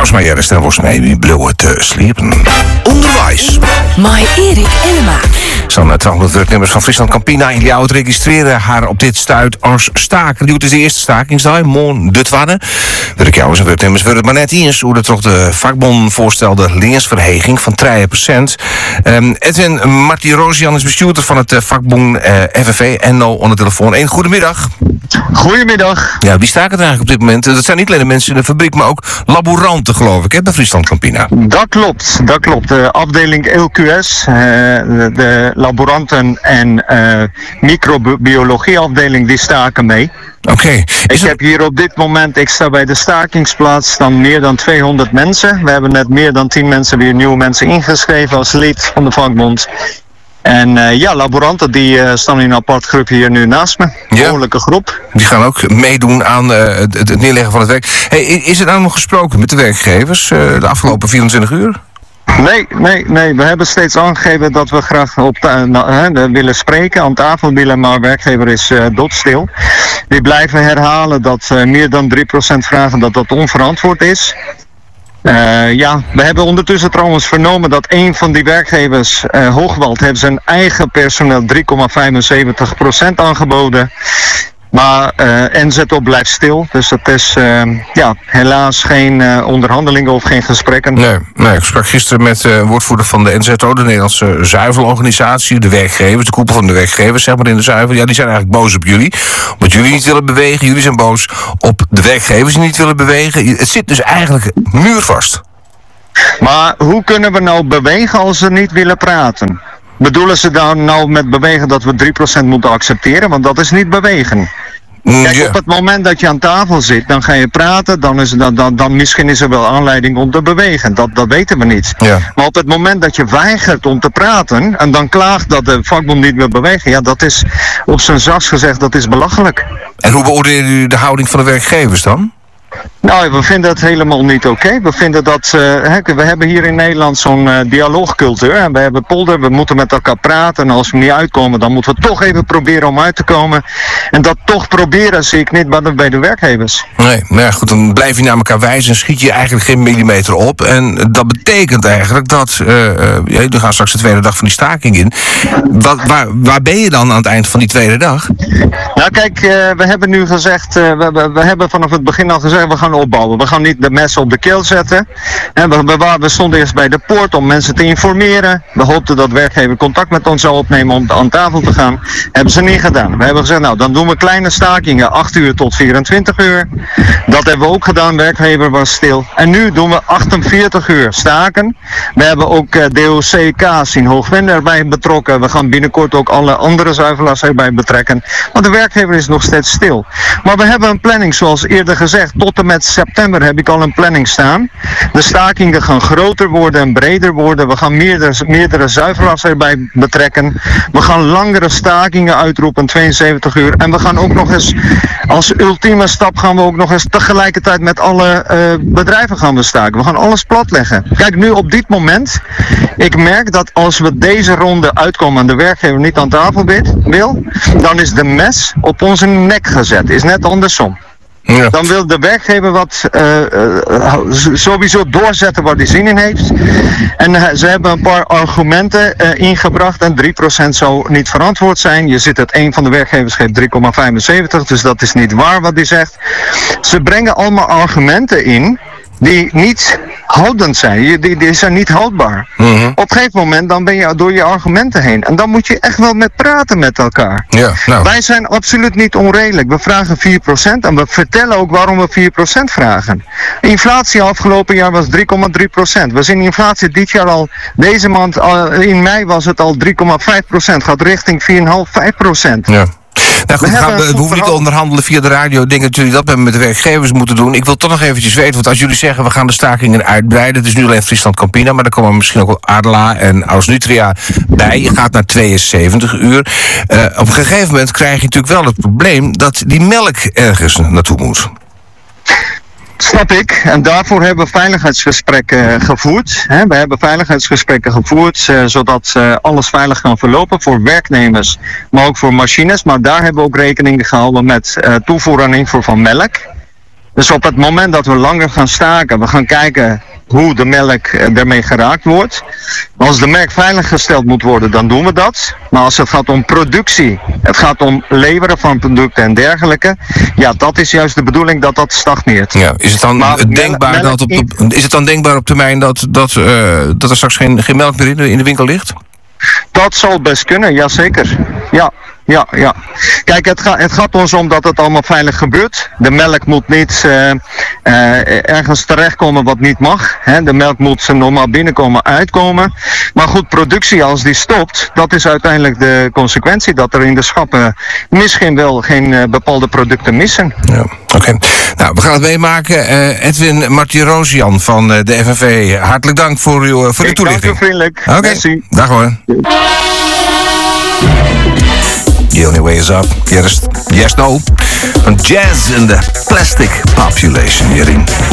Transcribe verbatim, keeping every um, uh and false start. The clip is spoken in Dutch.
Als maar juist dan was mij wie blauwe te sliepen. Onderwijs. Mai Erik Elma. Zo'n tweehonderd werknemers van Friesland Campina in Ljouwert registreren haar op dit stuit als staker. Die is de eerste stakingsdag, morgen de tweede. Werkjouwers en werknemers worden het maar net eens hoe dat toch de vakbond voorstelde leensverheging van drie procent. Um, Edwin Marti Rozian is bestuurder van het uh, vakbond uh, F N V en nou aan de telefoon. Een goedemiddag. Goedemiddag. Ja, wie staken er eigenlijk op dit moment? Dat zijn niet alleen de mensen in de fabriek, maar ook laboranten, geloof ik, hè, bij Friesland Campina. Dat klopt, dat klopt. De afdeling L Q S, uh, de, de laboranten en uh, microbiologieafdeling, die staken mee. Oké. Okay. Ik het... heb hier op dit moment, ik sta bij de stakingsplaats, staan meer dan tweehonderd mensen. We hebben net meer dan tien mensen, weer nieuwe mensen ingeschreven als lid van de vakbond. En uh, ja, laboranten die uh, staan in een apart groep hier nu naast me. Een ja. behoorlijke groep. Die gaan ook meedoen aan uh, het, het neerleggen van het werk. Hey, is er nou nog gesproken met de werkgevers uh, de afgelopen vierentwintig uur? Nee, nee, nee. We hebben steeds aangegeven dat we graag op ta- na, he, willen spreken, aan tafel willen, maar werkgever is uh, doodstil. Die blijven herhalen dat uh, meer dan drie procent vragen dat dat onverantwoord is. Uh, ja, we hebben ondertussen trouwens vernomen dat een van die werkgevers, uh, Hoogwald, heeft zijn eigen personeel drie komma vijfenzeventig procent aangeboden. Maar uh, N Z O blijft stil, dus dat is uh, ja, helaas geen uh, onderhandelingen of geen gesprekken. Nee, nee, ik sprak gisteren met de uh, woordvoerder van de N Z O, de Nederlandse zuivelorganisatie, de werkgevers, de koepel van de werkgevers, zeg maar in de zuivel. Ja, die zijn eigenlijk boos op jullie, omdat jullie niet willen bewegen. Jullie zijn boos op de werkgevers die niet willen bewegen. Het zit dus eigenlijk muurvast. Maar hoe kunnen we nou bewegen als ze niet willen praten? Bedoelen ze dan nou met bewegen dat we drie procent moeten accepteren? Want dat is niet bewegen. Kijk, ja. op het moment dat je aan tafel zit, dan ga je praten, dan, is, dan, dan, dan misschien is er wel aanleiding om te bewegen. Dat, dat weten we niet. Ja. Maar op het moment dat je weigert om te praten en dan klaagt dat de vakbond niet wil bewegen, ja, dat is op zijn zachts gezegd, dat is belachelijk. En hoe beoordelen jullie de houding van de werkgevers dan? Nou, we vinden het helemaal niet oké. Okay. We vinden dat, uh, he, we hebben hier in Nederland zo'n uh, dialoogcultuur. En we hebben polder, we moeten met elkaar praten. En als we niet uitkomen, dan moeten we toch even proberen om uit te komen. En dat toch proberen zie ik niet bij de, bij de werkgevers. Nee, maar ja, goed, dan blijf je naar elkaar wijzen en schiet je eigenlijk geen millimeter op. En dat betekent eigenlijk dat, uh, uh, ja, we gaan straks de tweede dag van die staking in. Wat, waar, waar ben je dan aan het eind van die tweede dag? Nou kijk, uh, we hebben nu gezegd, uh, we, we, we hebben vanaf het begin al gezegd, we gaan opbouwen. We gaan niet de messen op de keel zetten. En we, we, we stonden eerst bij de poort om mensen te informeren. We hoopten dat werkgever contact met ons zou opnemen om aan tafel te gaan. Hebben ze niet gedaan. We hebben gezegd, nou dan doen we kleine stakingen, acht uur tot vierentwintig uur. Dat hebben we ook gedaan, werkgever was stil. En nu doen we achtenveertig uur staken. We hebben ook uh, D O C K's in Hoogwende erbij betrokken. We gaan binnenkort ook alle andere zuivelaars erbij betrekken. Want de werkgever is nog steeds stil. Maar we hebben een planning, zoals eerder gezegd, tot en met september heb ik al een planning staan. De stakingen gaan groter worden en breder worden. We gaan meerdere, meerdere zuivelaars erbij betrekken. We gaan langere stakingen uitroepen, tweeënzeventig uur. En we gaan ook nog eens, als ultieme stap gaan we ook nog eens tegelijkertijd met alle uh, bedrijven gaan we staken. We gaan alles platleggen. Kijk, nu op dit moment, ik merk dat als we deze ronde uitkomen en de werkgever niet aan tafel wil, dan is de mes op onze nek gezet. Is net andersom. Ja. Dan wil de werkgever wat uh, uh, sowieso doorzetten waar hij zin in heeft. En uh, ze hebben een paar argumenten uh, ingebracht. En drie procent zou niet verantwoord zijn. Je ziet het, een van de werkgevers geeft drie komma vijfenzeventig. Dus dat is niet waar wat hij zegt. Ze brengen allemaal argumenten in die niet houdend zijn. Die, die zijn niet houdbaar. Mm-hmm. Op een gegeven moment dan ben je door je argumenten heen. En dan moet je echt wel met praten met elkaar. Ja, nou. Wij zijn absoluut niet onredelijk. We vragen vier procent en we vertellen ook waarom we vier procent vragen. Inflatie afgelopen jaar was drie komma drie procent. We zien inflatie dit jaar al, deze maand, al, in mei was het al drie komma vijf procent. Gaat richting vier komma vijf, vijf procent. Ja. Nou goed, we, we, gaan, we hoeven niet te onderhandelen via de radio. Ik denk dat jullie dat met de werkgevers moeten doen. Ik wil toch nog eventjes weten, want als jullie zeggen we gaan de stakingen uitbreiden, het is nu alleen Friesland Campina, maar dan komen misschien ook wel Adela en Ausnutria bij. Je gaat naar tweeënzeventig uur. Uh, op een gegeven moment krijg je natuurlijk wel het probleem dat die melk ergens naartoe moet. Snap ik. En daarvoor hebben we veiligheidsgesprekken gevoerd. He, we hebben veiligheidsgesprekken gevoerd, uh, zodat uh, alles veilig kan verlopen voor werknemers, maar ook voor machines. Maar daar hebben we ook rekening gehouden met uh, toevoer en invoer van melk. Dus op het moment dat we langer gaan staken, we gaan kijken hoe de melk eh, ermee geraakt wordt. Als de melk veilig gesteld moet worden, dan doen we dat. Maar als het gaat om productie, het gaat om leveren van producten en dergelijke, ja, dat is juist de bedoeling dat dat stagneert. Ja, is het dan Maar denkbaar melk dat op de, niet. is het dan denkbaar op termijn dat, dat, uh, dat er straks geen, geen melk meer in de, in de winkel ligt? Dat zal best kunnen, jazeker. Ja, ja, ja. Kijk, het, ga, het gaat ons om dat het allemaal veilig gebeurt. De melk moet niet uh, uh, ergens terechtkomen wat niet mag. Hè. De melk moet normaal binnenkomen, uitkomen. Maar goed, productie als die stopt, dat is uiteindelijk de consequentie. Dat er in de schappen misschien wel geen uh, bepaalde producten missen. Ja, oké. Okay. Nou, we gaan het meemaken. Uh, Edwin Martirosian van uh, de F N V, hartelijk dank voor, uw, voor de Ik toelichting. dank u vriendelijk. Oké, Merci. dag hoor. The only way is up. Yes, yes no. Van Jazz in the Plastic Population hierin.